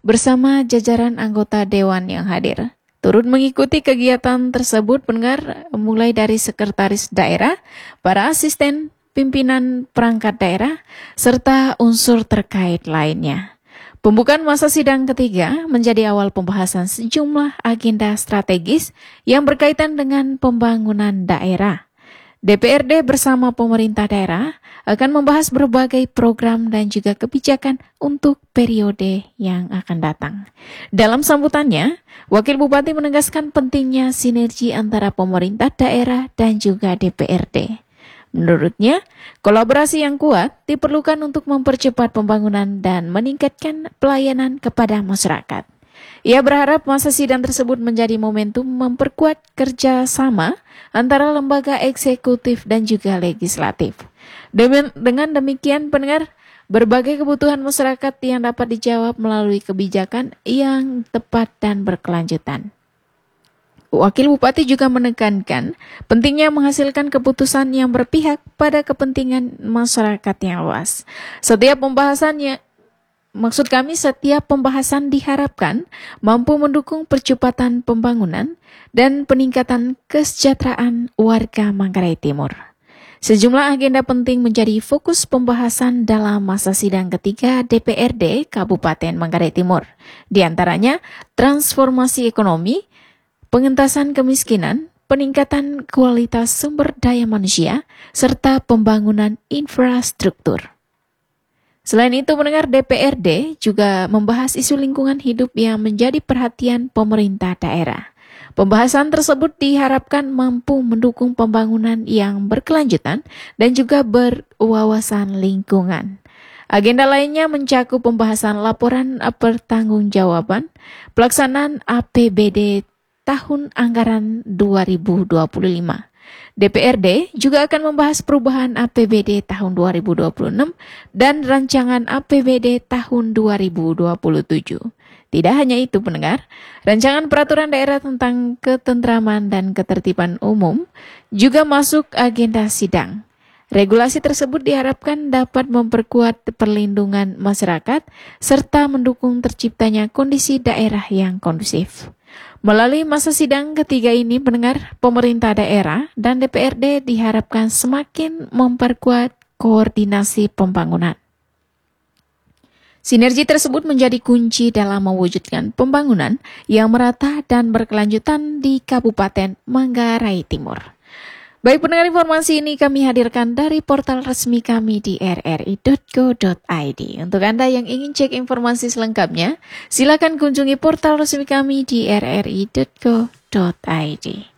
bersama jajaran anggota Dewan yang hadir. Turut mengikuti kegiatan tersebut pendengar mulai dari sekretaris daerah, para asisten pimpinan perangkat daerah, serta unsur terkait lainnya. Pembukaan masa sidang ketiga menjadi awal pembahasan sejumlah agenda strategis yang berkaitan dengan pembangunan daerah. DPRD bersama pemerintah daerah akan membahas berbagai program dan juga kebijakan untuk periode yang akan datang. Dalam sambutannya, Wakil Bupati menegaskan pentingnya sinergi antara pemerintah daerah dan juga DPRD. Menurutnya, kolaborasi yang kuat diperlukan untuk mempercepat pembangunan dan meningkatkan pelayanan kepada masyarakat. Ia berharap masa sidang tersebut menjadi momentum memperkuat kerjasama antara lembaga eksekutif dan juga legislatif. Dengan demikian, pendengar, berbagai kebutuhan masyarakat yang dapat dijawab melalui kebijakan yang tepat dan berkelanjutan. Wakil Bupati juga menekankan pentingnya menghasilkan keputusan yang berpihak pada kepentingan masyarakat yang luas. Setiap pembahasan diharapkan mampu mendukung percepatan pembangunan dan peningkatan kesejahteraan warga Manggarai Timur. Sejumlah agenda penting menjadi fokus pembahasan dalam masa sidang ketiga DPRD Kabupaten Manggarai Timur. Di antaranya transformasi ekonomi, pengentasan kemiskinan, peningkatan kualitas sumber daya manusia, serta pembangunan infrastruktur. Selain itu, pendengar, DPRD juga membahas isu lingkungan hidup yang menjadi perhatian pemerintah daerah. Pembahasan tersebut diharapkan mampu mendukung pembangunan yang berkelanjutan dan juga berwawasan lingkungan. Agenda lainnya mencakup pembahasan laporan pertanggungjawaban, pelaksanaan APBD tahun anggaran 2025. DPRD juga akan membahas perubahan APBD tahun 2026 dan rancangan APBD tahun 2027. Tidak hanya itu, pendengar, rancangan peraturan daerah tentang ketentraman dan ketertiban umum juga masuk agenda sidang. Regulasi tersebut diharapkan dapat memperkuat perlindungan masyarakat serta mendukung terciptanya kondisi daerah yang kondusif. Melalui masa sidang ketiga ini, pendengar, pemerintah daerah dan DPRD diharapkan semakin memperkuat koordinasi pembangunan. Sinergi tersebut menjadi kunci dalam mewujudkan pembangunan yang merata dan berkelanjutan di Kabupaten Manggarai Timur. Baik pendengar, informasi ini kami hadirkan dari portal resmi kami di rri.co.id. Untuk Anda yang ingin cek informasi selengkapnya, silakan kunjungi portal resmi kami di rri.co.id.